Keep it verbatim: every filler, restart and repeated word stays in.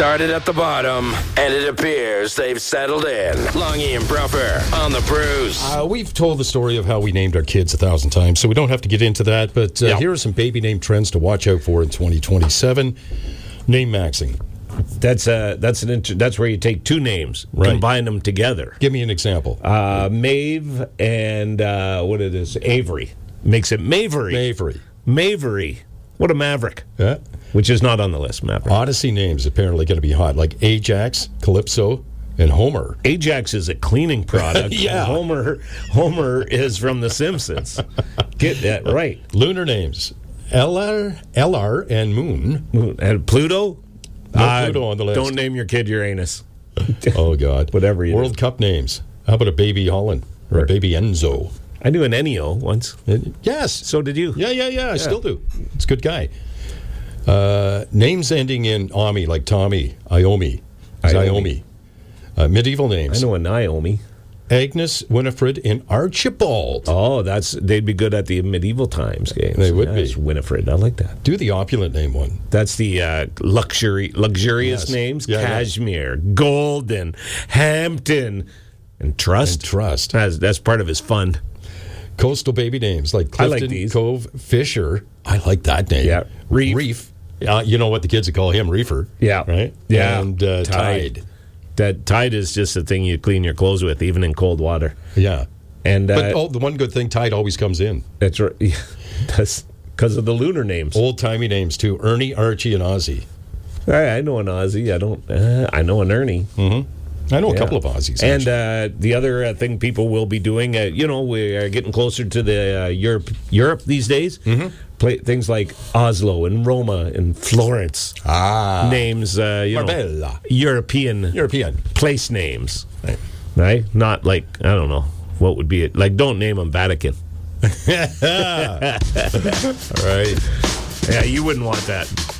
started at the bottom, and it appears they've settled in. Longy and Bruffer on the Brews. Uh, we've told the story of how we named our kids a thousand times, so we don't have to get into that. But uh, Yeah. here are some baby name trends to watch out for in twenty twenty-seven. Name maxing. That's uh, that's an inter- that's where you take two names, Right. combine them together. Give me an example. Uh, Maeve and uh, what it is, Avery makes it Mavery. Mavery. Mavery. What a maverick. Yeah. Which is not on the list, Maverick. Odyssey names apparently going to be hot, like Ajax, Calypso, and Homer. Ajax is a cleaning product. Yeah. Homer Homer is from The Simpsons. Get that right. Lunar names. L R, L R and Moon. And Pluto? No Pluto on the list. Don't name your kid Uranus. Oh, God. Whatever you World do. Cup names. How about a baby Holland or a Right. baby Enzo? I knew an Ennio once. Uh, Yes. So did you. Yeah, yeah, yeah. I still do. It's a good guy. Uh, names ending in Ami, like Tommy, Iomi, Xiaomi. Uh, medieval I names. know a Naomi. Agnes, Winifred, and Archibald. Oh, that's they'd be good at the medieval times games. They would be. Yes, Winifred. I like that. Do the opulent name one. That's the uh, luxury, luxurious Yes. names: Yeah, yeah. Cashmere, Golden, Hampton, and Trust. And Trust. That's, that's part of his fund. Coastal baby names like I Clifton, like these. Cove, Fisher. I like that name. Yeah. Reef. Reef. Uh, you know what the kids would call him, Reefer. Yeah. Right? Yeah. And uh, Tide. Tide. That Tide is just a thing you clean your clothes with, even in cold water. Yeah. And uh, But oh, the one good thing, Tide always comes in. that's right. Yeah, that's because of the lunar names. Old-timey names, too. Ernie, Archie, and Ozzy. I, I know an Aussie. I don't. Uh, I know an Ernie. I know a Yeah. couple of Aussies. And actually. uh, the other uh, thing people will be doing, uh, you know, we are getting closer to the uh, Europe, Europe these days. Mm-hmm. Play, things like Oslo and Roma and Florence. ah. Names, uh, you know, Marbella. European European. place names, Right. right? Not like, I don't know, what would be it? Like, don't name them Vatican. All right. Yeah, you wouldn't want that.